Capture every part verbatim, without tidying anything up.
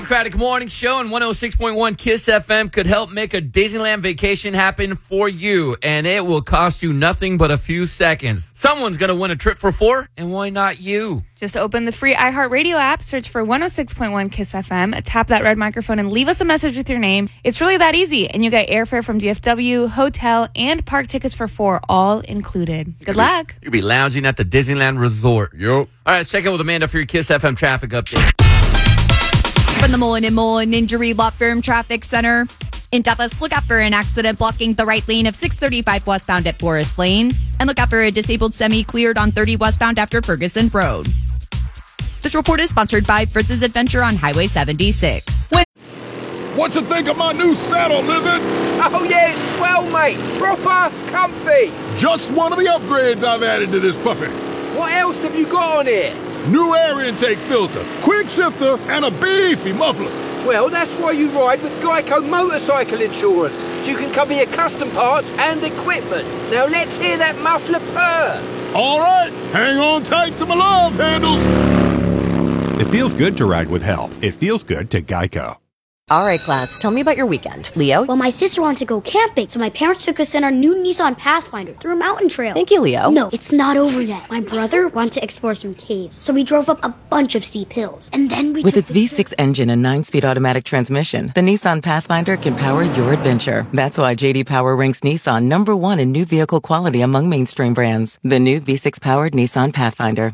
Democratic Morning Show and one oh six point one KISS F M could help make a Disneyland vacation happen for you, and it will cost you nothing but a few seconds. Someone's going to win a trip for four, and why not you? Just open the free iHeartRadio app, search for one oh six point one KISS F M, tap that red microphone, and leave us a message with your name. It's really that easy, and you get airfare from D F W, hotel, and park tickets for four, all included. Good luck. You'll be lounging at the Disneyland Resort. Yep. All right, let's check in with Amanda for your KISS F M traffic update. From the Mullen and Mullen Injury Law Firm Traffic Center. In Dallas, look out for an accident blocking the right lane of six thirty-five westbound at Forest Lane. And look out for a disabled semi cleared on thirty westbound after Ferguson Road. This report is sponsored by Fritz's Adventure on Highway seventy-six. What you think of my new saddle, Lizard? Oh, yeah, it's swell, mate. Proper comfy. Just one of the upgrades I've added to this puppy. What else have you got on here? New air intake filter, quick shifter, and a beefy muffler. Well, that's why you ride with Geico Motorcycle Insurance, so you can cover your custom parts and equipment. Now let's hear that muffler purr. All right, hang on tight to my love handles. It feels good to ride with help. It feels good to Geico. All right, class, tell me about your weekend. Leo? Well, my sister wanted to go camping, so my parents took us in our new Nissan Pathfinder through a mountain trail. Thank you, Leo. No, it's not over yet. My brother wanted to explore some caves, so we drove up a bunch of steep hills. And then we With took its V six engine and nine-speed automatic transmission, the Nissan Pathfinder can power your adventure. That's why J D Power ranks Nissan number one in new vehicle quality among mainstream brands. The new V six-powered Nissan Pathfinder.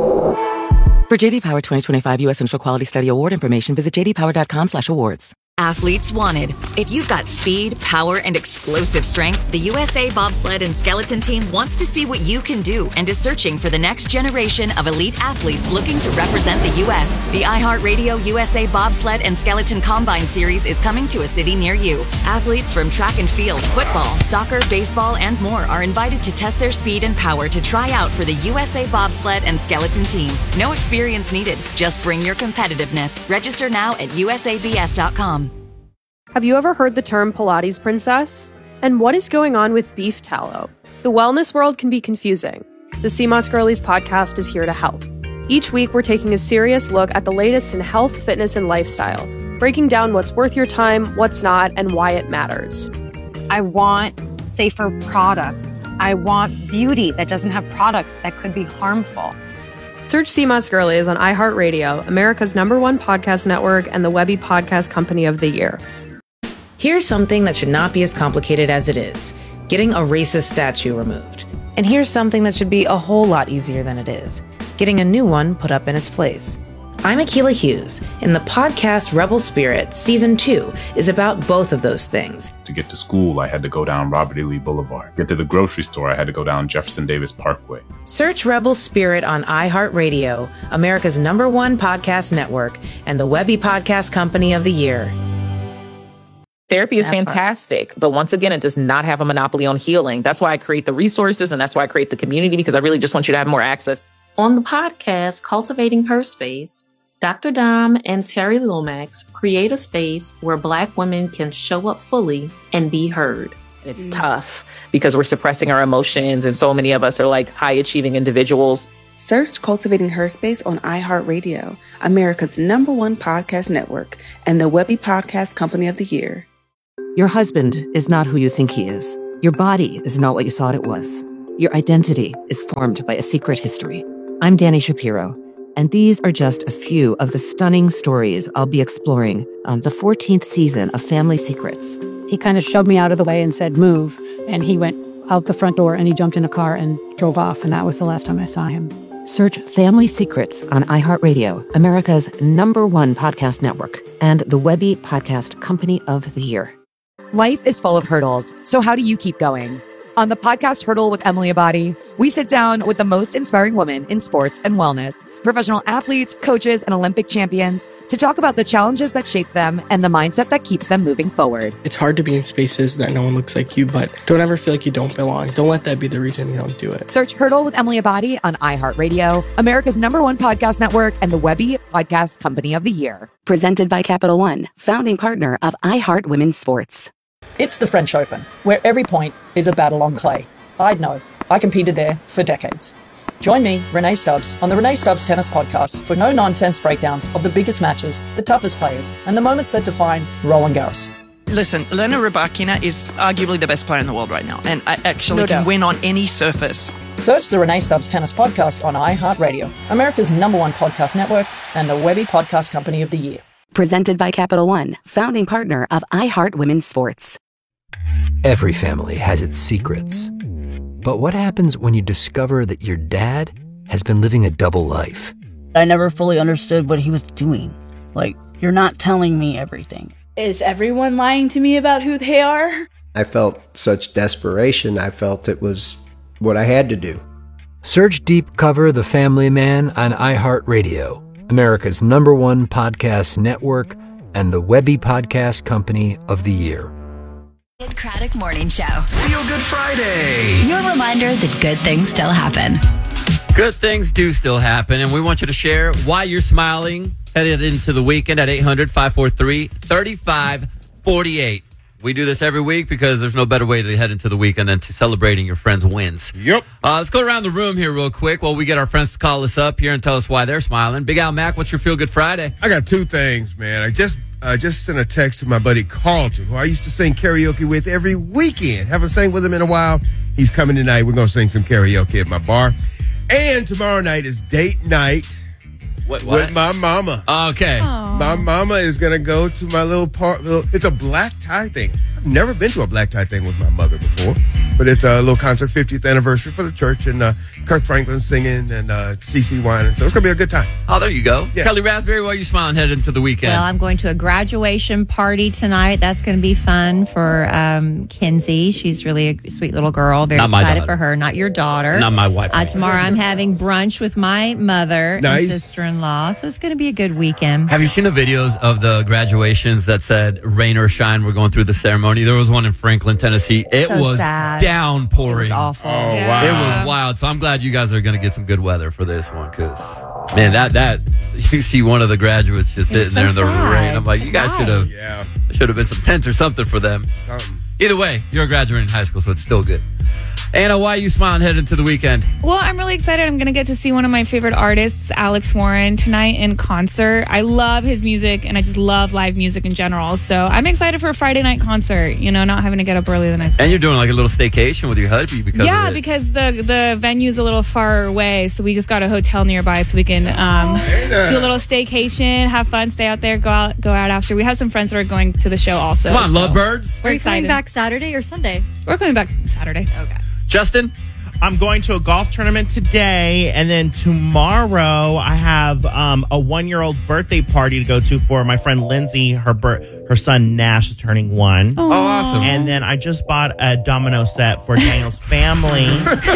For J D Power twenty twenty-five U S Central Quality Study Award information, visit j d power dot com slash awards. Athletes wanted. If you've got speed, power, and explosive strength, the U S A Bobsled and Skeleton Team wants to see what you can do and is searching for the next generation of elite athletes looking to represent the U S. The iHeartRadio U S A Bobsled and Skeleton Combine Series is coming to a city near you. Athletes from track and field, football, soccer, baseball, and more are invited to test their speed and power to try out for the U S A Bobsled and Skeleton Team. No experience needed. Just bring your competitiveness. Register now at u s a b s dot com. Have you ever heard the term Pilates princess? And what is going on with beef tallow? The wellness world can be confusing. The C M O S Girlies podcast is here to help. Each week, we're taking a serious look at the latest in health, fitness, and lifestyle, breaking down what's worth your time, what's not, and why it matters. I want safer products. I want beauty that doesn't have products that could be harmful. Search C M O S Girlies on iHeartRadio, America's number one podcast network, and the Webby Podcast Company of the Year. Here's something that should not be as complicated as it is: getting a racist statue removed. And here's something that should be a whole lot easier than it is: getting a new one put up in its place. I'm Akilah Hughes, and the podcast Rebel Spirit Season two is about both of those things. To get to school, I had to go down Robert E. Lee Boulevard. Get to the grocery store, I had to go down Jefferson Davis Parkway. Search Rebel Spirit on iHeartRadio, America's number one podcast network, and the Webby Podcast Company of the Year. Therapy is fantastic, but once again, it does not have a monopoly on healing. That's why I create the resources, and that's why I create the community, because I really just want you to have more access. On the podcast, Cultivating Her Space, Doctor Dom and Terry Lomax create a space where Black women can show up fully and be heard. It's mm. tough because we're suppressing our emotions, and so many of us are like high-achieving individuals. Search Cultivating Her Space on iHeartRadio, America's number one podcast network, and the Webby Podcast Company of the Year. Your husband is not who you think he is. Your body is not what you thought it was. Your identity is formed by a secret history. I'm Dani Shapiro, and these are just a few of the stunning stories I'll be exploring on the fourteenth season of Family Secrets. He kind of shoved me out of the way and said, move. And he went out the front door and he jumped in a car and drove off. And that was the last time I saw him. Search Family Secrets on iHeartRadio, America's number one podcast network, and the Webby Podcast Company of the Year. Life is full of hurdles, so how do you keep going? On the podcast Hurdle with Emily Abadi, we sit down with the most inspiring women in sports and wellness, professional athletes, coaches, and Olympic champions to talk about the challenges that shape them and the mindset that keeps them moving forward. It's hard to be in spaces that no one looks like you, but don't ever feel like you don't belong. Don't let that be the reason you don't do it. Search Hurdle with Emily Abadi on iHeartRadio, America's number one podcast network, and the Webby Podcast Company of the Year. Presented by Capital One, founding partner of iHeart Women's Sports. It's the French Open, where every point is a battle on clay. I'd know. I competed there for decades. Join me, Renee Stubbs, on the Renee Stubbs Tennis Podcast for no-nonsense breakdowns of the biggest matches, the toughest players, and the moments that define Roland Garros. Listen, Elena Rybakina is arguably the best player in the world right now, and I actually No can doubt. win on any surface. Search the Renee Stubbs Tennis Podcast on iHeartRadio, America's number one podcast network, and the Webby Podcast Company of the Year. Presented by Capital One, founding partner of iHeart Women's Sports. Every family has its secrets. But what happens when you discover that your dad has been living a double life? I never fully understood what he was doing. Like, you're not telling me everything. Is everyone lying to me about who they are? I felt such desperation. I felt it was what I had to do. Search Deep Cover The Family Man on iHeartRadio, America's number one podcast network, and the Webby Podcast Company of the Year. Ed Craddock Morning Show. Feel Good Friday. Your reminder that good things still happen. Good things do still happen, and we want you to share why you're smiling headed into the weekend at eight hundred, five four three, three five four eight. We do this every week because there's no better way to head into the weekend than to celebrating your friends' wins. Yep. Uh, let's go around the room here real quick while we get our friends to call us up here and tell us why they're smiling. Big Al Mac, what's your Feel Good Friday? I got two things, man. I just I just sent a text to my buddy Carlton, who I used to sing karaoke with every weekend. Haven't sang with him in a while. He's coming tonight. We're going to sing some karaoke at my bar. And tomorrow night is date night what, what? with my mama. Okay. Aww. My mama is going to go to my little part. It's a black tie thing. I've never been to a black tie thing with my mother before. But it's a little concert, fiftieth anniversary for the church, and uh, Kirk Franklin singing, and uh, C C Wine. So it's going to be a good time. Oh, there you go. Yeah. Kelly Raspberry, why are you smiling headed into the weekend? Well, I'm going to a graduation party tonight. That's going to be fun for um, Kinsey. She's really a sweet little girl. Very Not my excited daughter. for her. Not your daughter. Not my wife. Uh, tomorrow I'm having brunch with my mother Nice. and sister-in-law. So it's going to be a good weekend. Have you seen the videos of the graduations that said rain or shine? We're going through the ceremony. There was one in Franklin, Tennessee. It So was sad. downpouring. It was awful. Oh, wow. It was wild. So I'm glad you guys are going to get some good weather for this one, because man, that that you see one of the graduates just It was sitting there so in the sad. rain. I'm like, you guys Why? should have Yeah. should have been some tents or something for them. Something. Either way, you're graduating high school, so it's still good. Anna, why are you smiling headed into the weekend? Well, I'm really excited. I'm going to get to see one of my favorite artists, Alex Warren, tonight in concert. I love his music, and I just love live music in general. So I'm excited for a Friday night concert, you know, not having to get up early the next day. And you're doing like a little staycation with your hubby because yeah, of it. because the the venue's a little far away, so we just got a hotel nearby so we can um, do a little staycation, have fun, stay out there, go out go out after. We have some friends that are going to the show also. Come on, so lovebirds. We're Are you coming excited. back Saturday or Sunday? We're coming back Saturday. Okay. Justin? I'm going to a golf tournament today, and then tomorrow I have um, a one-year-old birthday party to go to for my friend Lindsay. Her bir- her son Nash is turning one. Oh, awesome. And then I just bought a domino set for Daniel's family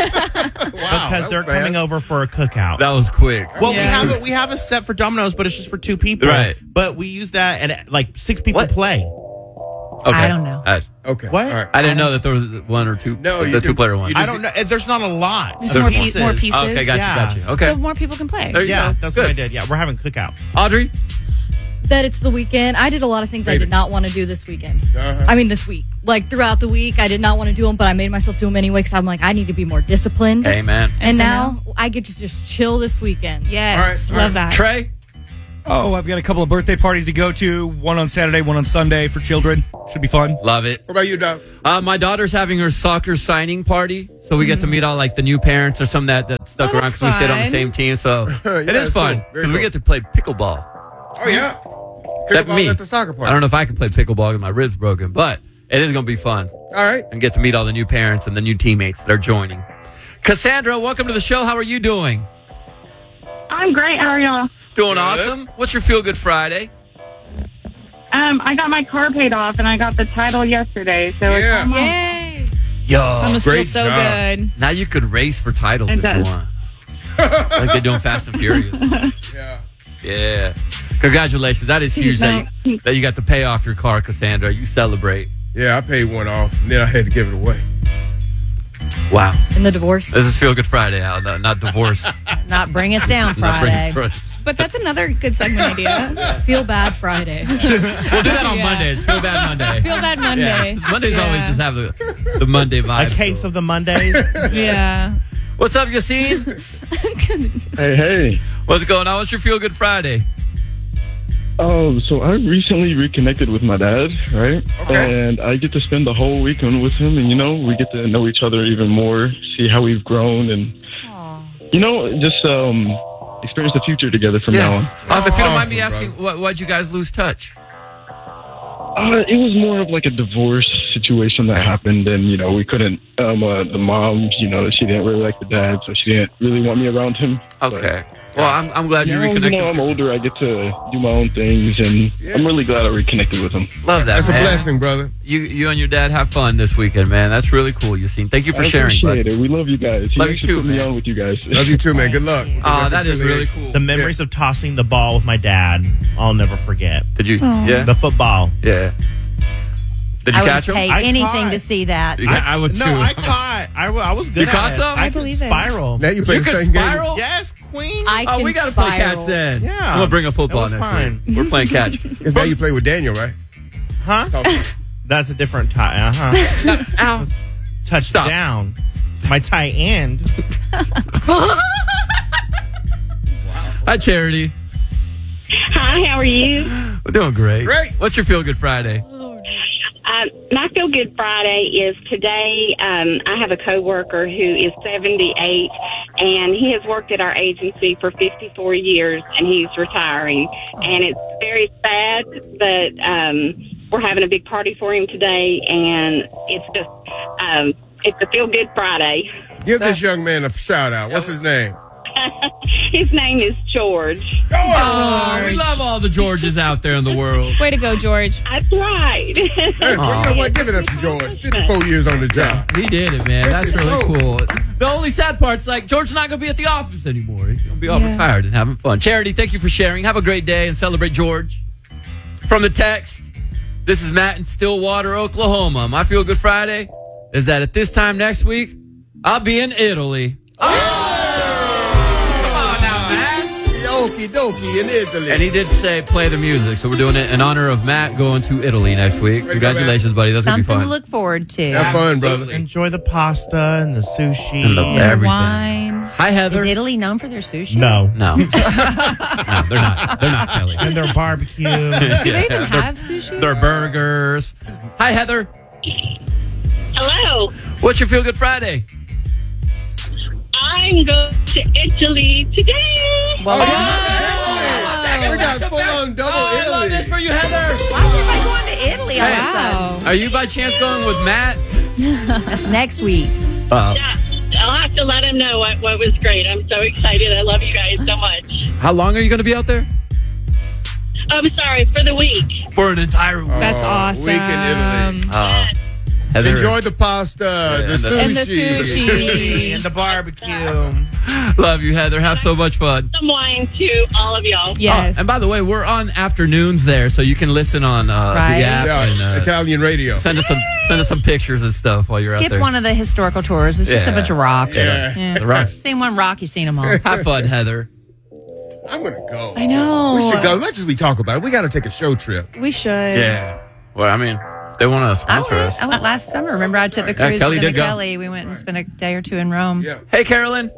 because they're coming over for a cookout. That was quick. Well, Yeah. we have a, we have a set for dominoes, but it's just for two people. Right. But we use that, and like six people play. Okay. I don't know. Uh, Okay. What? All right. I didn't know that there was one or two. No, the you two can- player one. you I don't know. There's not a lot. Just of more, piece, more pieces. Okay, gotcha, Yeah. gotcha. Okay. So more people can play. There you Yeah, go. that's Good. what I did. Yeah, we're having cookout. Audrey? That it's the weekend. I did a lot of things I did not want to do this weekend. Uh-huh. I mean, this week. Like, throughout the week, I did not want to do them, but I made myself do them anyway because I'm like, I need to be more disciplined. Amen. And, And so now, I get to just chill this weekend. Yes, All right, all love right. that. Trey? Oh, I've got a couple of birthday parties to go to. One on Saturday, one on Sunday for children. Should be fun. Love it. What about you, Doc? Uh, my daughter's having her soccer signing party, so we get to meet all like the new parents or some that, that stuck Oh, around that's because we stayed on the fun. same team. So Yeah, it is that's fun cool. Very because we cool. get to play pickleball. Oh, yeah. Except Pickleball me. at the soccer party. I don't know if I can play pickleball because my ribs broken, but it is going to be fun All right. and get to meet all the new parents and the new teammates that are joining. Cassandra, welcome to the show. How are you doing? I'm great. How are y'all? Doing awesome. What's your Feel Good Friday? Um, I got my car paid off, and I got the title yesterday. So Yeah. it's Yay! Yo, That must feel great so job. good. now you could race for titles It if does. you want. Like they do in Fast and Furious. Yeah. Yeah. Congratulations. That is huge that you, that you got to pay off your car, Cassandra. You celebrate. Yeah, I paid one off, and then I had to give it away. Wow. And the divorce. This is Feel Good Friday, Al, no, not divorce. Not bring us down Not bring Friday. us Friday. But that's another good segment idea. Feel bad Friday. We'll do that on Yeah. Mondays. Feel Bad Monday. Feel Bad Monday. Yeah. Mondays Yeah. always just have the, the Monday A vibe. case of the Mondays. Yeah. What's up, Yassine? Hey, hey. What's going on? What's your Feel Good Friday? Oh, so I recently reconnected with my dad, right? Okay. And I get to spend the whole weekend with him, and, you know, we get to know each other even more, see how we've grown, and, you know, just um, experience the future together from now on. Um, if you don't mind me asking, what, why'd you guys lose touch? Uh, it was more of like a divorce situation that happened, and, you know, we couldn't, um, uh, the mom, you know, she didn't really like the dad, so she didn't really want me around him. Okay. Well, I'm, I'm glad you Now, reconnected. You know, I'm older. I get to do my own things, and I'm really glad I reconnected with him. Love that, That's man. a blessing, brother. You you and your dad have fun this weekend, man. That's really cool, Yassine. Thank you for I sharing, bud. appreciate it. We love you guys. Love you you should too, put me man. on with you guys. Love you too, man. Good luck. Oh, that is really cool. The memories of tossing the ball with my dad, I'll never forget. Did you? Aw. Yeah. The football. Yeah. Did you I catch would him? pay I anything caught. to see that. Yeah, I would too. No, I caught. I, w- I was good You at caught it. some? I, I could believe it. spiral. Now you play You the could same game. spiral? Yes, queen. I Oh, can we got to play spiral. catch then. Yeah. I'm going to bring a football That was next fine. week. We're playing catch. It's now you play with Daniel, right? Huh? That's a different tie. Uh huh. Ow. Touchdown. My tight end. Hi, Charity. Hi, how are you? We're doing great. Great. What's your Feel Good Friday? Um, my Feel Good Friday is today. Um, I have a coworker who is seventy-eight, and he has worked at our agency for fifty-four years, and he's retiring. And it's very sad, but um, we're having a big party for him today, and it's just um, it's a Feel Good Friday. Give this young man a shout out. What's his name? His name is George. Oh, we love all the Georges out there in the world. Way to go, George. That's right. Hey, well, you know what? Give it up to George. fifty-four years on the job. He did it, man. That's really cool. The only sad part's like George's not going to be at the office anymore. He's going to be all Yeah. retired and having fun. Charity, thank you for sharing. Have a great day and celebrate George. From the text, this is Matt in Stillwater, Oklahoma. My Feel Good Friday is that at this time next week, I'll be in Italy. Okie dokie in Italy. And he did say play the music, so we're doing it in honor of Matt going to Italy next week. Congratulations, buddy. That's going to be Something fun. to look forward to. Have fun, brother. Enjoy the pasta and the sushi. And the everything. Wine. Hi, Heather. Is Italy known for their sushi? No. No. no, they're not. They're not, Kelly. And their barbecue. Do they even Their- have sushi? Their burgers. Hi, Heather. Hello. What's your Feel Good Friday? I'm going to Italy today. Well, We got full on double Oh, I love Italy. this for you, Heather. why is everybody going to Italy all of a sudden? Are you by chance going with Matt? That's next week. Uh, Yeah, I'll have to let him know what, what was great. I'm so excited. I love you guys so much. how long are you going to be out there? I'm sorry, for the week. For an entire week. That's Oh, awesome. week in Italy. Uh, Heather. Enjoy the pasta, the and the- sushi. And the sushi. And the barbecue. Love you, Heather. Have so much fun. Some wine to all of y'all. Yes. Oh, and by the way, we're on afternoons there, so you can listen on uh, Right. the app Yeah, and uh, Italian radio. send us some send us some pictures and stuff while you're out Skip there. one of the historical tours. It's just a Yeah. bunch of rocks. Yeah. The rocks. Seen one rock, you've seen them all. Have fun, Heather. I'm going to go. I know. We should go. As much as we talk about it, we got to take a show trip. We should. Yeah. Well, I mean, if they want to I sponsor us. went, I went last summer. Remember, I took the Yeah, cruise Kelly with did go. Kelly. We went and spent a day or two in Rome. Yeah. Hey, Carolyn.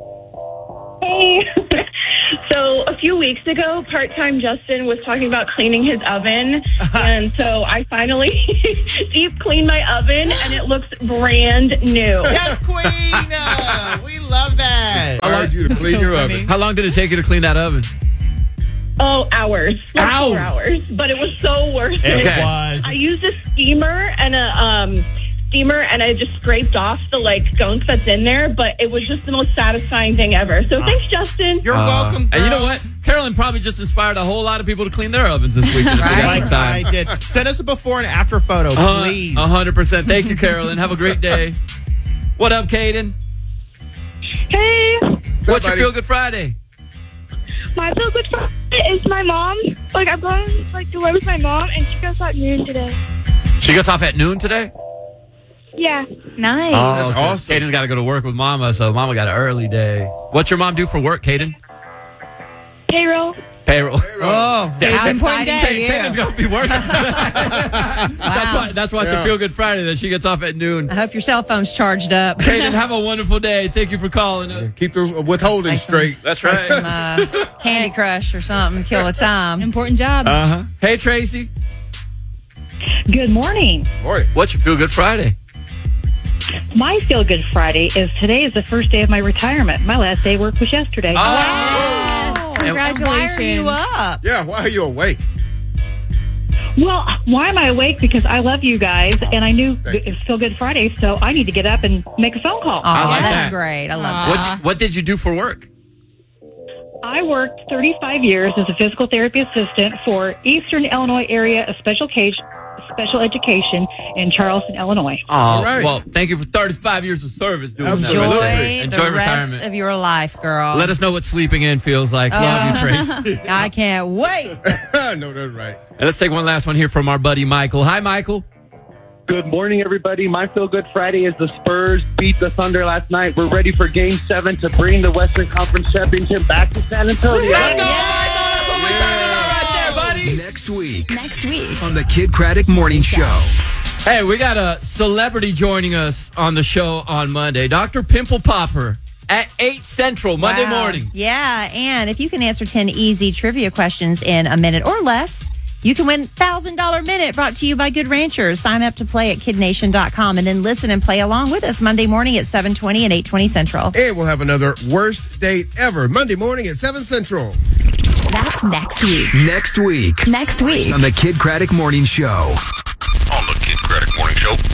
Hey. So a few weeks ago, part-time Justin was talking about cleaning his oven, and so I finally deep cleaned my oven, and it looks brand new. Yes, Queen. Uh, we love that. I hired you to clean so your funny. oven. How long did it take you to clean that oven? Oh, hours, like Hours. four hours, but it was so worth it. It was. I used a steamer and a um. steamer and I just scraped off the like gunk that's in there, but it was just the most satisfying thing ever. So thanks, Justin. You're Uh, welcome, girl. And you know what? Carolyn probably just inspired a whole lot of people to clean their ovens this week. If they got some Like time. I did. Send us a before and after photo, Uh, please. A hundred percent. Thank you, Carolyn. Have a great day. What up, Caden? Hey, What's your Feel Good Friday? my feel good Friday is my mom. Like I'm going like to work with my mom, and she goes out noon today. She gets off at noon today? Yeah. Nice. Oh, so awesome. Caden's got to go to work with Mama, so Mama got an early day. What's your mom do for work, Caden? Payroll. Payroll. Oh, Damn, how that's- exciting for Hey, you. Caitlin's gonna be worse. That's why. That's why it's Yeah. a Feel Good Friday that she gets off at noon. I hope your cell phone's charged up. Caitlin, have a wonderful day. Thank you for calling us. Keep the withholding straight. That's right. Some, uh, Candy Crush or something. Kill the time. Important job. Uh huh. Hey, Tracy. Good morning. Morning. What's your Feel Good Friday? My Feel Good Friday is today is the first day of my retirement. My last day of work was yesterday. Oh. Congratulations. Why are you up? Yeah, why are you awake? Well, why am I awake? Because I love you guys, and I knew it's Feel Good Friday, so I need to get up and make a phone call. Oh, I like that's that. great. I love What that. What did you do for work? I worked thirty-five years as a physical therapy assistant for Eastern Illinois area of special case, special education in Charleston, Illinois. Oh, well, thank you for thirty-five years of service doing Enjoy that. the rest of your life, girl. Let us know what sleeping in feels like. Love you, Tracy. I can't wait. No, that's right. And let's take one last one here from our buddy Michael. Hi, Michael. Good morning, everybody. My Feel Good Friday is the Spurs beat the Thunder last night. We're ready for Game seven to bring the Western Conference Championship back to San Antonio. Next week. Next week. On the Kid Craddock Morning Show. Hey, we got a celebrity joining us on the show on Monday. Doctor Pimple Popper at eight Central, Monday Wow. morning. Yeah, and if you can answer ten easy trivia questions in a minute or less, you can win one thousand dollars Minute brought to you by Good Ranchers. Sign up to play at kid nation dot com and then listen and play along with us Monday morning at seven twenty and eight twenty Central. And we'll have another worst date ever Monday morning at seven Central. That's next week. Next week. Next week. On the Kid Craddock Morning Show. On the Kid Craddock Morning Show.